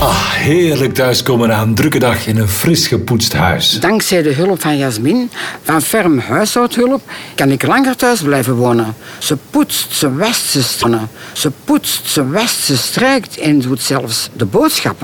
Ah, heerlijk thuiskomen na een drukke dag in een fris gepoetst huis. Dankzij de hulp van Jasmin, van Ferm Huishoudhulp, kan ik langer thuis blijven wonen. Ze poetst, ze wast, ze stonnen. Ze poetst, ze wast, ze strijkt en doet zelfs de boodschappen.